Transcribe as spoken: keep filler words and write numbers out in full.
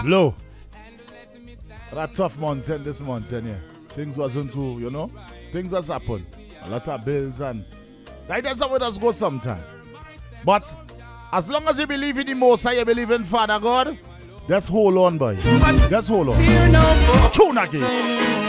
Blow. That tough mountain this mountain, yeah. Things wasn't too, you know. Things has happened. A lot of bills and like that's how it does go sometime. But as long as you believe in the Most High, you believe in Father God, just hold on, boy. Just hold on. Tune again.